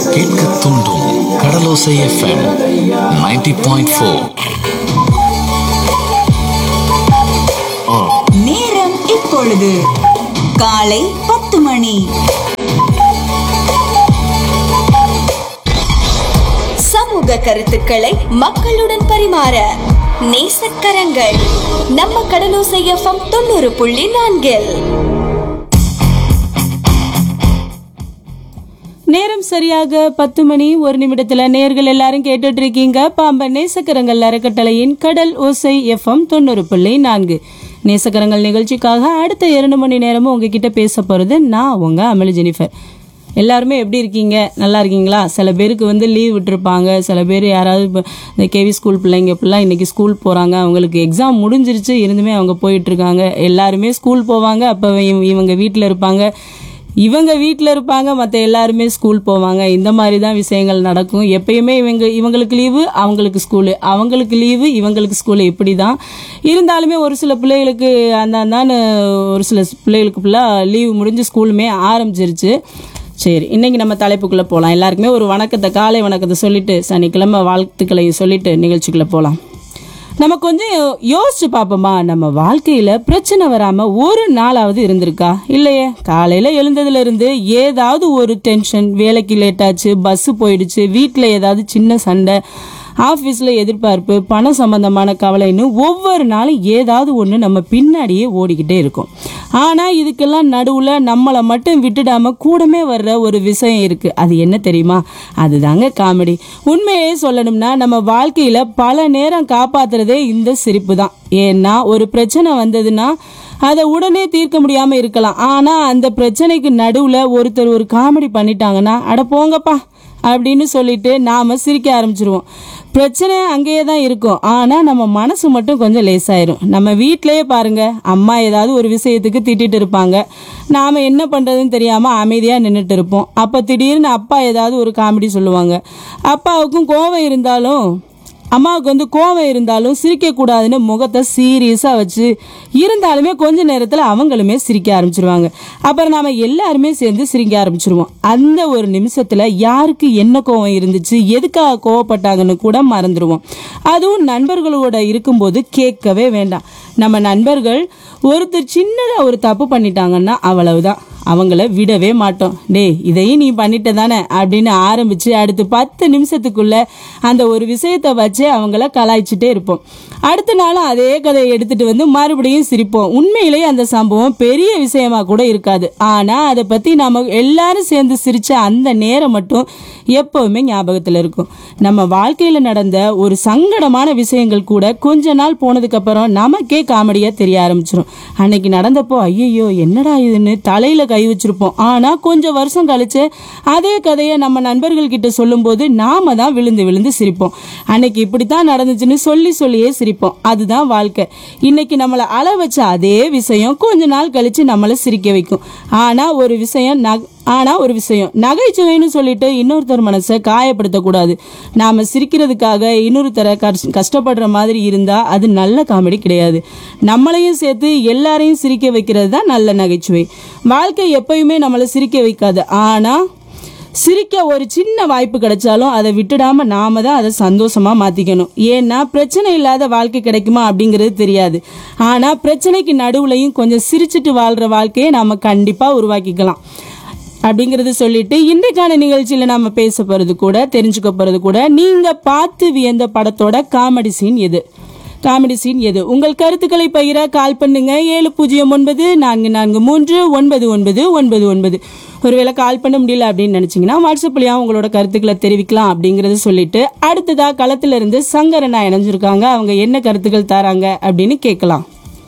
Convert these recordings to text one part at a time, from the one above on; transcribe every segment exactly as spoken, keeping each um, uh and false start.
கேட்க தூண்டும் கடலோசை FM ninety point four. நேரம் இப்பொழுது காலை பத்து மணி. சமூக கருத்துக்களை மக்களுடன் பரிமாற நேசக்கரங்கள் நம்ம கடலோசை எஃப்எம் தொண்ணூறு புள்ளி நான்கில். நேரம் சரியாக பத்து மணி ஒரு நிமிடத்துல நேர்கள் எல்லாரும் கேட்டுட்டு இருக்கீங்க பாம்பன் நேசக்கரங்கள் அறக்கட்டளையின் கடல் ஓசை எஃப்எம் தொண்ணூறு புள்ளி நான்கு. நேசக்கரங்கள் நிகழ்ச்சிக்காக அடுத்த இரண்டு மணி நேரமும் உங்ககிட்ட பேச போறது நான் உங்க அமளி ஜெனிஃபர். எல்லாருமே எப்படி இருக்கீங்க? நல்லா இருக்கீங்களா? சில பேருக்கு வந்து லீவ் விட்டுருப்பாங்க, சில பேர் யாராவது இந்த கேவி ஸ்கூல் பிள்ளைங்க இப்படிலாம் இன்னைக்கு ஸ்கூல் போகிறாங்க, அவங்களுக்கு எக்ஸாம் முடிஞ்சிருச்சு இருந்துமே அவங்க போயிட்டுருக்காங்க. எல்லாருமே ஸ்கூல் போவாங்க, அப்போ இவங்க வீட்டில் இருப்பாங்க, இவங்க வீட்டில் இருப்பாங்க, மற்ற எல்லாருமே ஸ்கூல் போவாங்க. இந்த மாதிரி தான் விஷயங்கள் நடக்கும். எப்பயுமே இவங்க இவங்களுக்கு லீவு அவங்களுக்கு ஸ்கூலு, அவங்களுக்கு லீவு இவங்களுக்கு ஸ்கூலு, இப்படி தான் இருந்தாலுமே ஒரு சில பிள்ளைகளுக்கு அந்த அந்தான்னு ஒரு சில பிள்ளைகளுக்கு ஃபுல்லாக லீவு முடிஞ்சு ஸ்கூலுமே ஆரம்பிச்சிருச்சு. சரி, இன்னைக்கு நம்ம தலைப்புக்குள்ளே போகலாம். எல்லாருக்குமே ஒரு வணக்கத்தை, காலை வணக்கத்தை சொல்லிட்டு சனிக்கிழமை வாழ்த்துக்களையும் சொல்லிட்டு நிகழ்ச்சிக்குள்ளே போகலாம். நம்ம கொஞ்சம் யோசிச்சு பார்ப்போமா, நம்ம வாழ்க்கையில பிரச்சனை வராம ஒரு நாளாவது இருந்திருக்கா? இல்லையே. காலையில எழுந்ததுல இருந்து ஏதாவது ஒரு டென்ஷன், வேலைக்கு லேட் ஆச்சு, பஸ் போயிடுச்சு, வீட்டுல ஏதாவது சின்ன சண்டை, ஆஃபீஸில் எதிர்பார்ப்பு, பணம் சம்பந்தமான கவலைன்னு ஒவ்வொரு நாளும் ஏதாவது ஒன்று நம்ம பின்னாடியே ஓடிக்கிட்டே இருக்கும். ஆனால் இதுக்கெல்லாம் நடுவில் நம்மளை மட்டும் விட்டுடாம கூடமே வர்ற ஒரு விஷயம் இருக்குது. அது என்ன தெரியுமா? அதுதாங்க காமெடி. உண்மையே சொல்லணும்னா நம்ம வாழ்க்கையில் பல நேரம் காப்பாற்றுறதே இந்த சிரிப்பு தான். ஏன்னா ஒரு பிரச்சனை வந்ததுன்னா அதை உடனே தீர்க்க முடியாமல் இருக்கலாம். ஆனால் அந்த பிரச்சனைக்கு நடுவில் ஒருத்தர் ஒரு காமெடி பண்ணிட்டாங்கன்னா அட போங்கப்பா அப்படின்னு சொல்லிட்டு நாம சிரிக்க ஆரம்பிச்சிருவோம். பிரச்சனை அங்கேயே தான் இருக்கும், ஆனால் நம்ம மனசு மட்டும் கொஞ்சம் லேசாயிரும். நம்ம வீட்டிலேயே பாருங்க, அம்மா ஏதாவது ஒரு விஷயத்துக்கு திட்டிட்டு இருப்பாங்க, நாம என்ன பண்றதுன்னு தெரியாம அமைதியா நின்றுட்டு இருப்போம். அப்ப திடீர்னு அப்பா ஏதாவது ஒரு காமெடி சொல்லுவாங்க. அப்பாவுக்கும் கோபம் இருந்தாலும் அம்மாவுக்கு வந்து கோவம் இருந்தாலும் சிரிக்கக்கூடாதுன்னு முகத்தை சீரியஸாக வச்சு இருந்தாலுமே கொஞ்ச நேரத்தில் அவங்களுமே சிரிக்க ஆரம்பிச்சிருவாங்க. அப்புறம் நாம் எல்லாருமே சேர்ந்து சிரிக்க ஆரம்பிச்சிருவோம். அந்த ஒரு நிமிஷத்தில் யாருக்கு என்ன கோவம் இருந்துச்சு, எதுக்காக கோவப்பட்டாங்கன்னு கூட மறந்துடுவோம். அதுவும் நண்பர்களோட இருக்கும்போது கேட்கவே வேண்டாம். நம்ம நண்பர்கள் ஒருத்தர் சின்னதாக ஒரு தப்பு பண்ணிட்டாங்கன்னா அவ்வளவுதான், அவங்கள விடவே மாட்டோம். டே இதையும் நீ பண்ணிட்ட தானே அப்படின்னு ஆரம்பிச்சு அடுத்து பத்து நிமிஷத்துக்குள்ள அந்த ஒரு விஷயத்தை வச்சு அவங்கள கலாய்ச்சிட்டே இருப்போம். அடுத்த நாளும் அதே கதையை எடுத்துட்டு வந்து மறுபடியும் சிரிப்போம். உண்மையிலேயே அந்த சம்பவம் பெரிய விஷயமா கூட இருக்காது, ஆனா அதை பத்தி நாம எல்லாரும் சேர்ந்து சிரிச்ச அந்த நேரம் மட்டும் எப்பவுமே ஞாபகத்துல இருக்கும். நம்ம வாழ்க்கையில நடந்த ஒரு சங்கடமான விஷயங்கள் கூட கொஞ்ச நாள் போனதுக்கு அப்புறம் நமக்கே காமெடியா தெரிய ஆரம்பிச்சிடும். அன்னைக்கு நடந்தப்போ ஐயோ என்னடா இதுன்னு தலையில கை வச்சிருப்போம். ஆனா கொஞ்சம் வருஷம் கழிச்சு அதே கதையை நம்ம நண்பர்கள் கிட்ட சொல்லும் போது நாம தான் விழுந்து விழுந்து சிரிப்போம். அன்னைக்கு இப்படித்தான் நடந்துச்சுன்னு சொல்லி சொல்லியே சிரிப்போம். அதுதான் வாழ்க்கை. இன்னைக்கு நம்மளை அழ வச்ச அதே விஷயம் கொஞ்ச நாள் கழிச்சு நம்மளை சிரிக்க வைக்கும். ஆனா ஒரு விஷயம் ஆனா ஒரு விஷயம் நகைச்சுவைன்னு சொல்லிட்டு இன்னொருத்தர் மனசை காயப்படுத்தக்கூடாது. நாம சிரிக்கிறதுக்காக இன்னொருத்தரை கஷ்டப்படுற மாதிரி இருந்தா அது நல்ல காமெடி கிடையாது. நம்மளையும் சேர்த்து எல்லாரையும் சிரிக்க வைக்கிறது தான் நல்ல நகைச்சுவை. வாழ்க்கை எப்பயுமே நம்மளை சிரிக்க வைக்காது, ஆனா சிரிக்க ஒரு சின்ன வாய்ப்பு கிடைச்சாலும் அதை விட்டுடாம நாம தான் அதை சந்தோஷமா மாத்திக்கணும். ஏன்னா பிரச்சனை இல்லாத வாழ்க்கை கிடைக்குமா அப்படிங்கிறது தெரியாது, ஆனா பிரச்சனைக்கு நடுவுலையும் கொஞ்சம் சிரிச்சுட்டு வாழ்ற வாழ்க்கையை நாம கண்டிப்பா உருவாக்கிக்கலாம் அப்படிங்கறது சொல்லிட்டு இன்றைக்கான நிகழ்ச்சியில நாம பேச போறது கூட தெரிஞ்சுக்க போறது கூட நீங்க பார்த்து வியந்த படத்தோட காமெடி சீன் எது? காமெடி சீன் எது? உங்கள் கருத்துக்களை பகிர கால் பண்ணுங்க ஏழு பூஜ்ஜியம் ஒன்பது நான்கு நான்கு மூன்று ஒன்பது ஒன்பது ஒன்பது ஒன்பது. ஒருவேளை கால் பண்ண முடியல அப்படின்னு நினைச்சீங்கன்னா வாட்ஸ்அப்லயா உங்களோட கருத்துக்களை தெரிவிக்கலாம் அப்படிங்கறது சொல்லிட்டு அடுத்ததா களத்துல இருந்து சங்கரனா இணைஞ்சிருக்காங்க. அவங்க என்ன கருத்துக்கள் தராங்க அப்படின்னு கேட்கலாம்.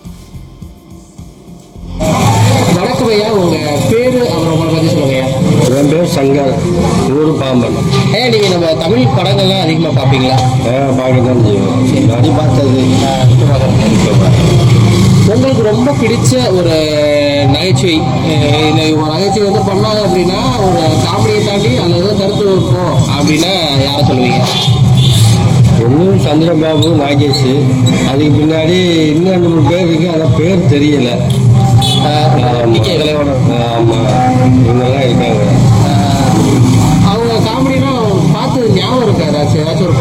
வணக்கம் ஐயா, உங்க பேரு அப்புறம் உங்களை பத்தி சொல்லுங்க. என் பேர் சங்கர், ஊர் பாம்பன். ஐயா, நீங்க நம்ம தமிழ் படங்கள்லாம் அதிகமா பாப்பீங்களா? பார்க்க தான் செய்வோம். அடி பார்த்தது உங்களுக்கு ரொம்ப பிடிச்ச ஒரு நகைச்சுவை, ஒரு நகைச்சுவை வந்து பண்ணாங்க அப்படின்னா ஒரு காமெடியை தாண்டி அந்த ஏதோ கருத்து இருக்கும் அப்படின்னா யாரை சொல்லுவீங்க? ஒன்றும் சந்திரபாபு, நாகேஷ், அதுக்கு பின்னாடி இன்னும் ரெண்டு மூணு பேர் இருக்கு, ஆனால் பேர் தெரியல. ஆமாம், இவங்கெல்லாம் இருக்காங்க. அவங்க காமெடி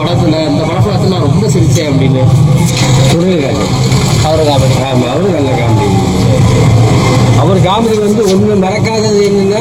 படத்துல இந்த படம் பார்த்து நான் ரொம்ப சிரிச்சேன் அப்படின்னு? சுருளிராஜன் அவரு காமெடி. ஆமாம், அவரு நல்ல காமெடி. அவர் காமெடி வந்து ஒன்று மறக்காதது என்னன்னா